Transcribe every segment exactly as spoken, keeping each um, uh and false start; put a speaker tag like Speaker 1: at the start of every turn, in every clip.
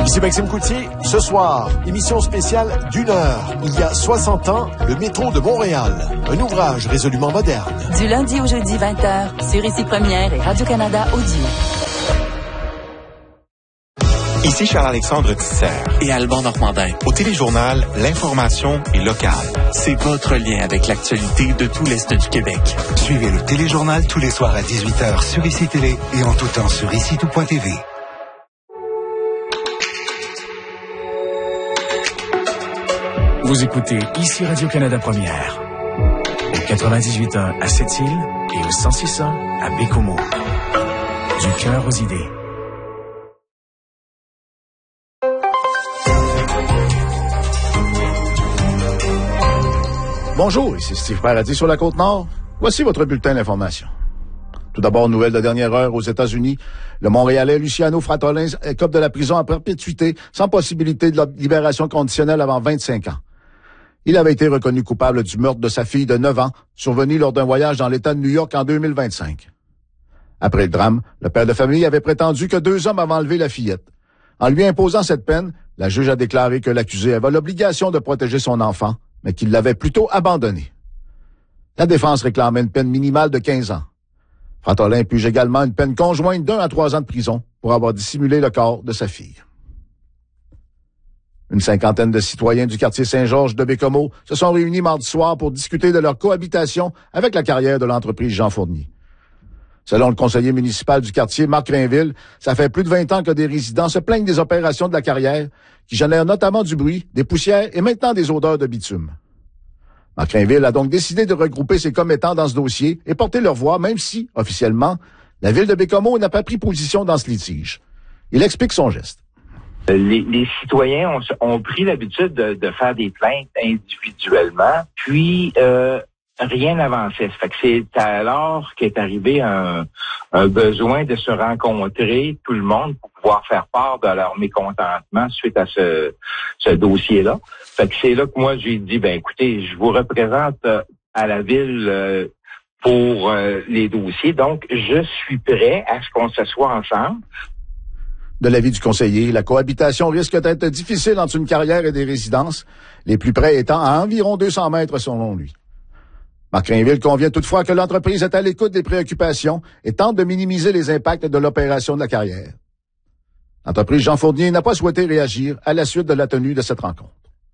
Speaker 1: Ici Maxime Coutier. Ce soir, émission spéciale d'une heure. Il y a soixante ans, le métro de Montréal. Un ouvrage résolument moderne.
Speaker 2: Du lundi au jeudi, vingt heures, sur Ici Première et Radio-Canada Audio.
Speaker 3: Ici Charles-Alexandre Tisser
Speaker 4: et Alban Normandin.
Speaker 3: Au Téléjournal, l'information est locale.
Speaker 4: C'est votre lien avec l'actualité de tout l'Est du Québec.
Speaker 5: Suivez le Téléjournal tous les soirs à dix-huit heures sur Ici Télé et en tout temps sur ici tout point t v.
Speaker 6: Vous écoutez Ici Radio-Canada Première. Au quatre-vingt-dix-huit point un à Sept-Îles et au cent six point un à Bécomo. Du cœur aux idées.
Speaker 7: Bonjour, ici Steve Paradis sur la Côte-Nord. Voici votre bulletin d'information. Tout d'abord, nouvelle de dernière heure aux États-Unis. Le Montréalais Luciano Fratolin écope de la prison à perpétuité sans possibilité de libération conditionnelle avant vingt-cinq ans. Il avait été reconnu coupable du meurtre de sa fille de neuf ans, survenu lors d'un voyage dans l'État de New York en deux mille vingt-cinq. Après le drame, le père de famille avait prétendu que deux hommes avaient enlevé la fillette. En lui imposant cette peine, la juge a déclaré que l'accusé avait l'obligation de protéger son enfant, mais qu'il l'avait plutôt abandonné. La défense réclamait une peine minimale de quinze ans. Fratolin purge également une peine conjointe d'un à trois ans de prison pour avoir dissimulé le corps de sa fille. Une cinquantaine de citoyens du quartier Saint-Georges de Bécomo se sont réunis mardi soir pour discuter de leur cohabitation avec la carrière de l'entreprise Jean Fournier. Selon le conseiller municipal du quartier, Marc Rainville, ça fait plus de vingt ans que des résidents se plaignent des opérations de la carrière, qui génèrent notamment du bruit, des poussières et maintenant des odeurs de bitume. Marc Rainville a donc décidé de regrouper ses commettants dans ce dossier et porter leur voix, même si, officiellement, la ville de Bécomo n'a pas pris position dans ce litige. Il explique son geste.
Speaker 8: Les, les citoyens ont, ont pris l'habitude de, de faire des plaintes individuellement, puis euh, rien n'avançait. Ça fait que c'est alors qu'est arrivé un, un besoin de se rencontrer tout le monde pour pouvoir faire part de leur mécontentement suite à ce, ce dossier-là. Fait que c'est là que moi j'ai dit, ben écoutez, je vous représente euh, à la ville euh, pour euh, les dossiers, donc je suis prêt à ce qu'on s'assoie ensemble.
Speaker 7: De l'avis du conseiller, la cohabitation risque d'être difficile entre une carrière et des résidences, les plus près étant à environ deux cents mètres selon lui. Marc Rainville convient toutefois que l'entreprise est à l'écoute des préoccupations et tente de minimiser les impacts de l'opération de la carrière. L'entreprise Jean Fournier n'a pas souhaité réagir à la suite de la tenue de cette rencontre.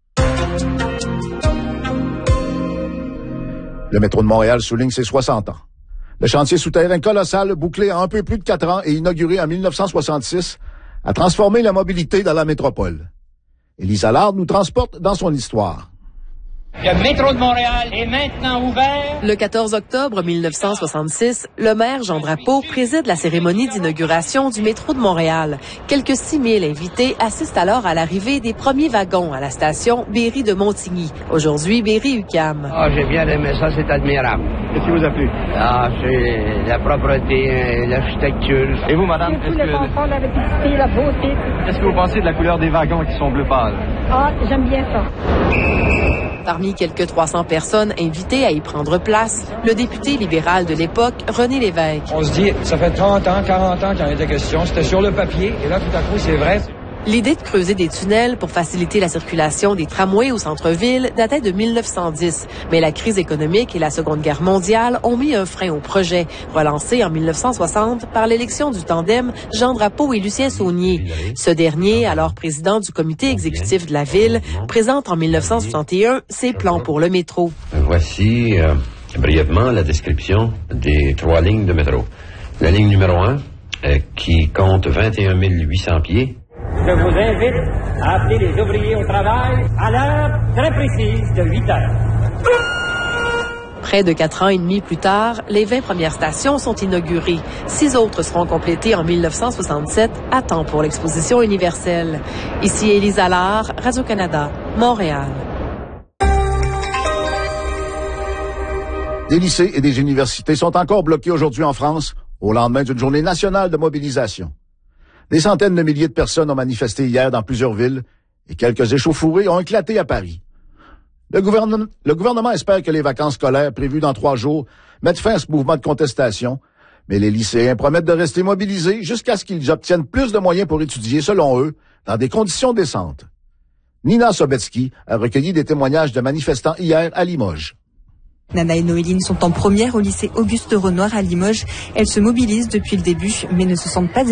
Speaker 7: Le métro de Montréal souligne ses soixante ans. Le chantier souterrain colossal, bouclé en un peu plus de quatre ans et inauguré en dix-neuf cent soixante-six, a transformé la mobilité dans la métropole. Élise Allard nous transporte dans son histoire.
Speaker 9: Le métro de Montréal est maintenant ouvert.
Speaker 10: Le quatorze octobre mille neuf cent soixante-six, le maire Jean Drapeau préside la cérémonie d'inauguration du métro de Montréal. Quelques six mille invités assistent alors à l'arrivée des premiers wagons à la station Berry de Montigny. Aujourd'hui, Berry-U Q A M.
Speaker 11: Ah, j'ai bien aimé ça, c'est admirable.
Speaker 12: Qu'est-ce qui vous a plu?
Speaker 11: Ah, c'est la propreté, l'architecture.
Speaker 12: Et vous, madame?
Speaker 13: Est-ce que... le confort, la rapidité, la beauté.
Speaker 12: Qu'est-ce que vous pensez de la couleur des wagons qui sont bleu pâle?
Speaker 13: Ah, j'aime bien ça.
Speaker 10: Parmi quelques trois cents personnes invitées à y prendre place, le député libéral de l'époque, René Lévesque.
Speaker 14: On se dit, ça fait trente ans, quarante ans qu'il y en était question. C'était sur le papier, et là, tout à coup, c'est vrai.
Speaker 10: L'idée de creuser des tunnels pour faciliter la circulation des tramways au centre-ville datait de mille neuf cent dix, mais la crise économique et la Seconde Guerre mondiale ont mis un frein au projet, relancé en mille neuf cent soixante par l'élection du tandem Jean Drapeau et Lucien Saunier. Ce dernier, alors président du comité exécutif de la ville, présente en mille neuf cent soixante et un ses plans pour le métro.
Speaker 15: Voici euh, brièvement la description des trois lignes de métro. La ligne numéro un, euh, qui compte vingt et un mille huit cents pieds,
Speaker 9: Je vous invite à appeler les ouvriers au travail à l'heure très précise de huit heures.
Speaker 10: Près de quatre ans et demi plus tard, les vingt premières stations sont inaugurées. Six autres seront complétées en mille neuf cent soixante-sept, à temps pour l'exposition universelle. Ici Élise Allard, Radio-Canada, Montréal.
Speaker 7: Des lycées et des universités sont encore bloqués aujourd'hui en France, au lendemain d'une journée nationale de mobilisation. Des centaines de milliers de personnes ont manifesté hier dans plusieurs villes et quelques échauffourées ont éclaté à Paris. Le gouvernement, le gouvernement espère que les vacances scolaires prévues dans trois jours mettent fin à ce mouvement de contestation, Mais les lycéens promettent de rester mobilisés jusqu'à ce qu'ils obtiennent plus de moyens pour étudier, selon eux, dans des conditions décentes. Nina Sobetsky a recueilli des témoignages de manifestants hier à Limoges.
Speaker 16: Nana et Noéline sont en première au lycée Auguste Renoir à Limoges. Elles se mobilisent depuis le début, mais ne se sentent pas